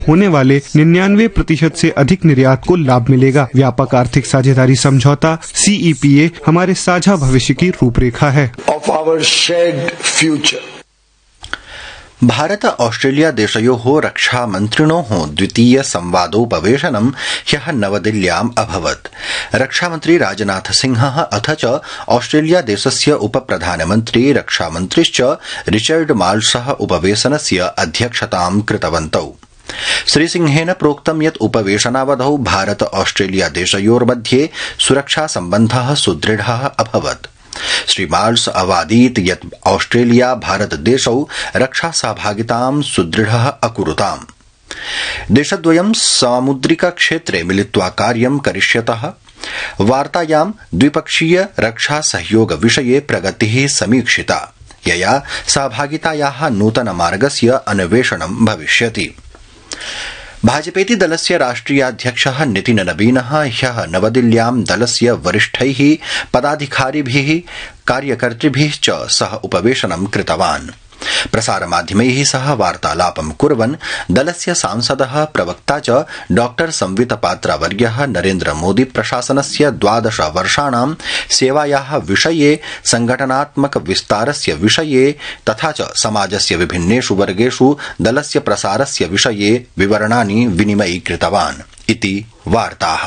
होने वाले 99% से अधिक निर्यात को लाभ मिलेगा। व्यापक आर्थिक साझेदारी समझौता CEPA हमारे साझा भविष्य की रूपरेखा है। भारत ऑस्ट्रेलिया देशयोः रक्षामन्त्रिणोः द्वितीय संवादोपवेशनं ह्यः नवदिल्ल्याम् अभवत्। रक्षामन्त्री राजनाथ सिंहः अथ च ऑस्ट्रेलिया देशस्य उपप्रधानमन्त्री रक्षामन्त्रिश्च रिचर्ड माल्सः उपवेशनस्य अध्यक्षतां कृतवन्तौ। श्रीसिंहेन प्रोक्तं यत् उपवेशनावधौ भारत ऑस्ट्रेलिया देशयोर्मध्ये सुरक्षा सम्बन्धः सुदृढः अभवत्। श्री माल्स अवादीत् यत् ऑस्ट्रेलिया भारत देशौ रक्षा सहभागितां सुदृढः अकुरुताम्। देशद्वयं सामुद्रिक क्षेत्रे मिलित्वा कार्यं करिष्यतः। वार्तायां द्विपक्षीय रक्षा सहयोग विषये प्रगतिः समीक्षिता, यया सहभागितायाः नूतनमार्गस्य अन्वेषणं भविष्यति। भाजपेति दलस्य राष्ट्रियाध्यक्षः नितिन नवीनः ह्यः नवदिल्ल्यां दलस्य वरिष्ठैः पदाधिकारिभिः कार्यकर्तृभिः च सह उपवेशनं कृतवान्। प्रसारमाध्यमैः सह वार्तालापं कुर्वन् दलस्य सांसदः प्रवक्ता च डॉ संवित पात्रावर्यः नरेन्द्र मोदी प्रशासनस्य 12 वर्षाणां सेवायाः विषये, संघटनात्मक विस्तारस्य विषये तथा च समाजस्य विभिन्नेषु वर्गेषु दलस्य प्रसारस्य विषये विवरणानि विनिमयीकृतवान् इति वार्ताः।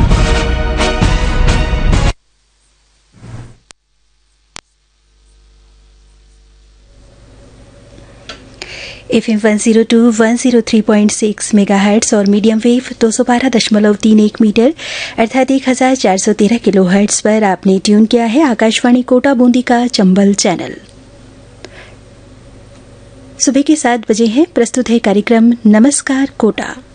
FM 102, 103.6 मेगाहर्ट्ज और मीडियम वेव 212.31 मीटर अर्थात 1413 किलोहर्ट्ज पर आपने ट्यून किया है आकाशवाणी कोटा बूंदी का चंबल चैनल। सुबह के 7 बजे हैं। प्रस्तुत है कार्यक्रम नमस्कार कोटा।